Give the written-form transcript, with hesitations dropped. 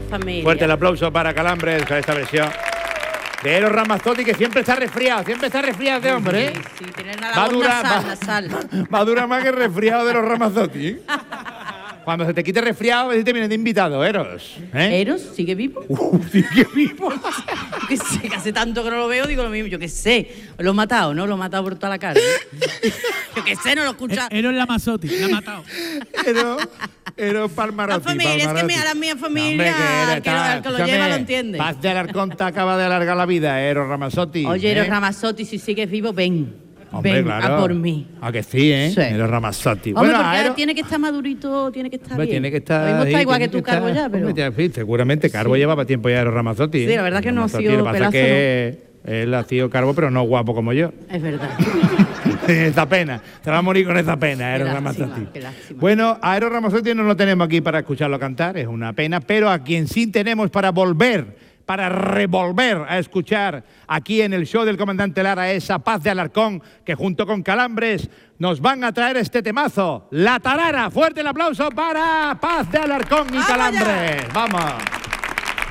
familia. Fuerte el aplauso para Calambres con esta versión de Eros Ramazzotti, que siempre está resfriado este hombre, ¿eh? Sí, tiene la voz nasal. Va a durar más que el resfriado de los Ramazzotti, ¿eh? Cuando se te quite resfriado, te viene de invitado, Eros. ¿Eh? ¿Eros sigue vivo? Sigue vivo. Que sé, que hace tanto que no lo veo, digo lo mismo. Yo qué sé, lo he matado, ¿no? Lo he matado por toda la cara. Yo qué sé, no lo escucha. Eros Ramazzotti, la ha matado. Eros Palmarotti. La familia, es que a la mía familia, el que lo lleva lo entiende. Paz de Alarcón te acaba de alargar la vida, Eros Ramazzotti. Oye, Eros Ramazzotti, si sigues vivo, ven. Hombre, ven claro. a por mí. A que sí, ¿eh? Sí. Eros Ramazzotti. Hombre, Bueno, porque Eros tiene que estar madurito, tiene que estar Hombre, bien. tiene que estar. Lo mismo está ahí, igual que tiene tu Carbo estar- ya, pero. Hombre, sí, seguramente Carbo llevaba tiempo ya Eros Ramazzotti. Sí, la verdad que no ha sido Lo que pasa es pelazo, que él ha sido Carbo, pero no guapo como yo. Es verdad. Esta pena. Te va a morir con esa pena, Eros lástima, Ramazzotti. qué lástima. Bueno, a Eros Ramazzotti no lo tenemos aquí para escucharlo cantar, es una pena, pero a quien sí tenemos para revolver a escuchar aquí en el show del Comandante Lara es a Paz de Alarcón, que junto con Calambres nos van a traer este temazo, La Tarara. Fuerte el aplauso para Paz de Alarcón y ¡Vamos Calambres. allá! Vamos.